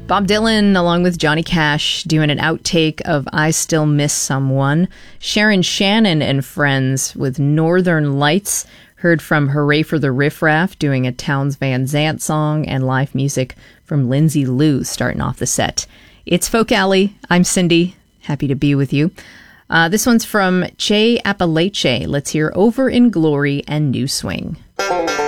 Bob Dylan, along with Johnny Cash, doing an outtake of I Still Miss Someone. Sharon Shannon and Friends with Northern Lights. Heard from Hooray for the Riff Raff doing a Townes Van Zandt song, and live music from Lindsay Lou starting off the set. It's Folk Alley. I'm Cindy. Happy to be with you. This one's from Che Appalache. Let's hear Over in Glory and New Swing.